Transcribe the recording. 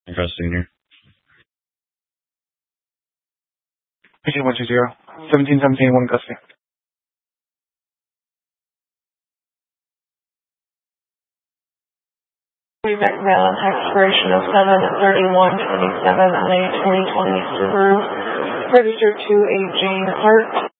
Press senior. Patient 120, 1717, one custody. Valid expiration of 7/31/27, May 2020. Subaru registered to a Jane Hart.